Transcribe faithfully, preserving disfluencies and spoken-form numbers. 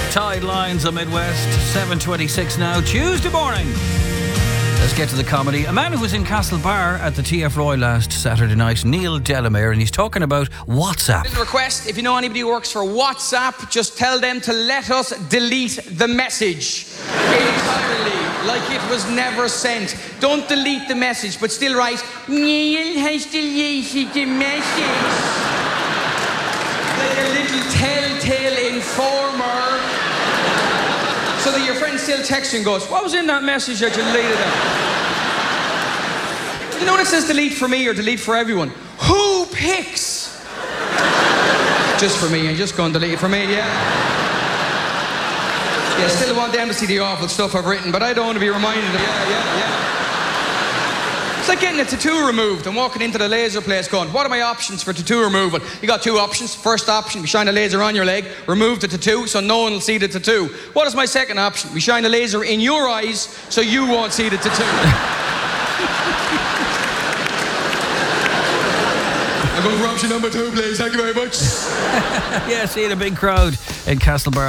Tide lines the Midwest, seven twenty-six now, Tuesday morning. Let's get to the comedy. A man who was in Castlebar at the T F Roy last Saturday night, Neil Delamere, and he's talking about WhatsApp. Little request, if you know anybody who works for WhatsApp, just tell them to let us delete the message entirely, like it was never sent. Don't delete the message, but still write, Neil has deleted the message. Like a little telltale informer. So that your friend still texts you and goes, what was in that message that you deleted it? You know when it says delete for me or delete for everyone? Who picks? Just for me, and just go and delete it for me, yeah? Yeah, still want them to see the awful stuff I've written, but I don't want to be reminded of, yeah, yeah, yeah. It's like getting a tattoo removed and walking into the laser place going, what are my options for tattoo removal? You got two options. First option, we shine a laser on your leg, remove the tattoo so no one will see the tattoo. What is my second option? We shine a laser in your eyes so you won't see the tattoo. I'm going for option number two, please. Thank you very much. Yeah, seeing a big crowd in Castlebar